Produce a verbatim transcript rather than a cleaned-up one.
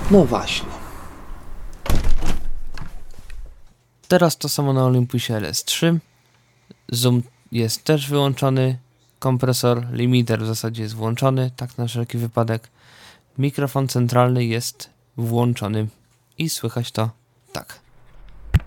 No właśnie. Teraz to samo na Olympusie L S trzy. Zoom jest też wyłączony. Kompresor, limiter w zasadzie jest włączony, tak na wszelki wypadek. Mikrofon centralny jest włączony i słychać to tak.